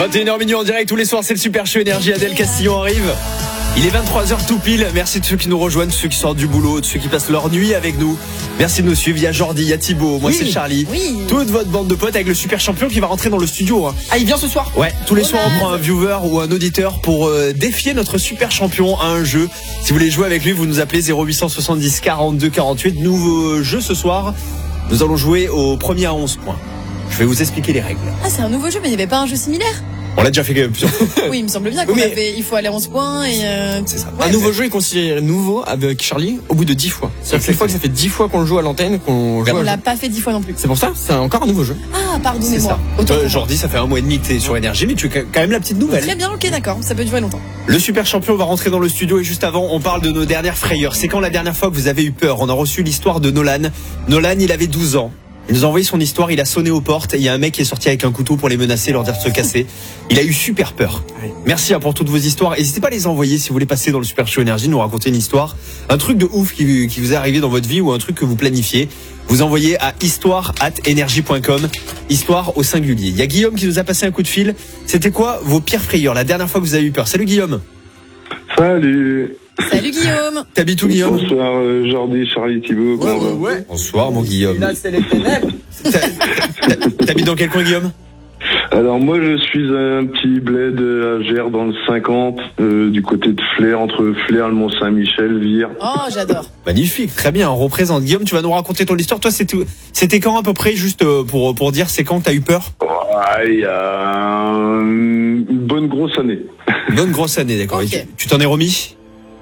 21h minuit en direct tous les soirs, c'est le Super Show Énergie. Adèle Castillon arrive. Il est 23h tout pile. Merci de ceux qui nous rejoignent, de ceux qui sortent du boulot, de ceux qui passent leur nuit avec nous. Merci de nous suivre. Il y a Jordi, il y a Thibaut, moi c'est Charlie. Oui. Toute votre bande de potes avec le super champion qui va rentrer dans le studio. Ah, il vient ce soir? Ouais, tous les soirs on prend un viewer ou un auditeur pour défier notre super champion à un jeu. Si vous voulez jouer avec lui, vous nous appelez 0870 42 48. Nouveau jeu ce soir. Nous allons jouer au premier à 11 points. Je vais vous expliquer les règles. Ah, c'est un nouveau jeu, mais il n'y avait pas un jeu similaire? On l'a déjà fait plusieurs fois. Oui, il me semble bien il faut aller 11 points et C'est ça. Un nouveau jeu est considéré nouveau avec Charlie au bout de 10 fois. C'est-à-dire que une fois que ça fait 10 fois qu'on le joue à l'antenne, qu'on joue on l'a pas fait 10 fois non plus. C'est pour ça, c'est encore un nouveau jeu. Ah, C'est pardonnez-moi. ça. Jordi, ça fait un mois et demi que t'es sur Énergie, mais tu es quand même la petite nouvelle. Très bien, ok, d'accord. Ça peut durer longtemps. Le super champion va rentrer dans le studio et juste avant, on parle de nos dernières frayeurs. C'est quand la dernière fois que vous avez eu peur? On a reçu l'histoire de Nolan. Nolan, il avait 12 ans. Il nous a envoyé son histoire, il a sonné aux portes et il y a un mec qui est sorti avec un couteau pour les menacer, leur dire de se casser. Il a eu super peur. Merci pour toutes vos histoires. N'hésitez pas à les envoyer si vous voulez passer dans le Super Show Énergie, nous raconter une histoire, un truc de ouf qui vous est arrivé dans votre vie ou un truc que vous planifiez. Vous envoyez à histoire@energie.com, histoire au singulier. Il y a Guillaume qui nous a passé un coup de fil. C'était quoi vos pires frayeurs, la dernière fois que vous avez eu peur? Salut Guillaume. Salut. Salut Guillaume. T'habites où Guillaume? Bonsoir Jordi, Charlie, Thibaut. Comment on va? Bonsoir mon Guillaume. Là, c'est les ténèbres. T'habites dans quel coin Guillaume? Alors moi je suis un petit bled à Gers dans le 50, du côté de Flers, entre Flers, le Mont-Saint-Michel, Vire. Oh, j'adore. Magnifique, très bien, on représente. Guillaume, tu vas nous raconter ton histoire. Toi, c'était quand à peu près, juste pour dire, c'est quand que t'as eu peur? Il y a une bonne grosse année. Bonne grosse année, d'accord. Ok. Et tu t'en es remis?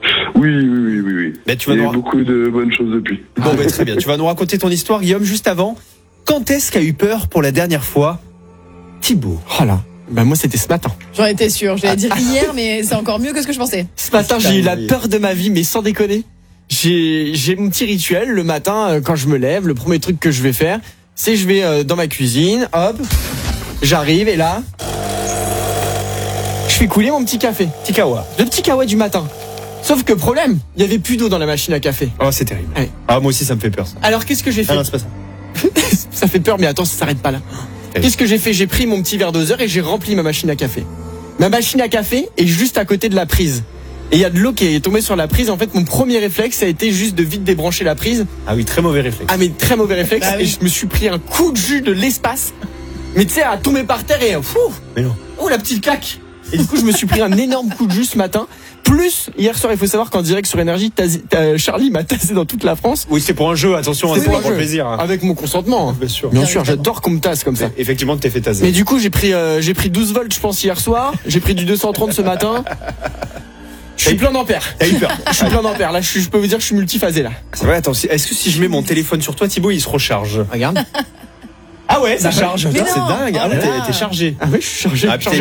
Oui. Ben, tu vas Il y a nous eu beaucoup de bonnes choses depuis. Bon, ben, très bien. Tu vas nous raconter ton histoire, Guillaume. Juste avant, quand est-ce qu'a eu peur pour la dernière fois Thibaut? Oh là. Bah moi c'était ce matin. J'en étais sûre. Je l'ai dit hier, mais c'est encore mieux que ce que je pensais. Ce matin j'ai eu la peur de ma vie, mais sans déconner. J'ai mon petit rituel le matin quand je me lève. Le premier truc que je vais faire, c'est je vais dans ma cuisine, hop, j'arrive et là, je fais couler mon petit café. Petit kawa. Le petit kawa du matin. Sauf que problème, il y avait plus d'eau dans la machine à café. Oh, c'est terrible. Ouais. Ah, moi aussi, ça me fait peur, ça. Alors qu'est-ce que j'ai fait? Ah non, c'est pas ça. Ça fait peur, mais attends, ça s'arrête pas là. Qu'est-ce que j'ai fait? J'ai pris mon petit verre doseur et j'ai rempli ma machine à café. Ma machine à café est juste à côté de la prise. Et il y a de l'eau qui est tombée sur la prise. En fait, mon premier réflexe, ça a été juste de vite débrancher la prise. Ah oui, très mauvais réflexe. Ah, mais très mauvais réflexe. Bah oui. Et je me suis pris un coup de jus de l'espace. Mais tu sais, à tomber par terre et Mais non. oh, la petite claque. Et du coup, je me suis pris un énorme coup de jus ce matin. Plus, hier soir, il faut savoir qu'en direct sur Énergie, Charlie m'a tassé dans toute la France. Oui, c'est pour un jeu, attention, C'est c'est pour pas un pour le jeu. plaisir. Hein. Avec mon consentement. Bien sûr. Bien sûr, j'adore qu'on me tasse comme ça. Effectivement, tu t'es fait taser. Mais du coup, j'ai pris 12 volts, je pense, hier soir. J'ai pris du 230 ce matin. Je suis plein d'ampères. T'as eu peur. Je suis plein d'ampères. Là, je peux vous dire que je suis multiphasé, là. C'est vrai, attends, est-ce que si je mets mon téléphone sur toi, Thibaut, il se recharge? Regarde. Ah ouais, ça charge. Mais Putain, c'est non. dingue. Ah Oh là, là là. t'es chargé. Ah oui, je suis chargé. Ah, putain,